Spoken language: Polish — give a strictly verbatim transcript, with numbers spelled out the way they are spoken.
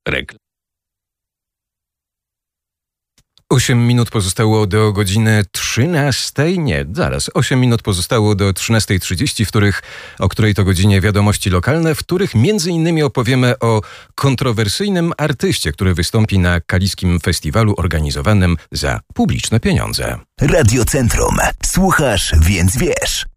Rekl. Osiem minut pozostało do godziny trzynastej. Nie, zaraz. Osiem minut pozostało do trzynastej trzydzieści, w których, o której to godzinie wiadomości lokalne, w których między innymi opowiemy o kontrowersyjnym artyście, który wystąpi na Kaliskim Festiwalu organizowanym za publiczne pieniądze. Radio Centrum. Słuchasz, więc wiesz.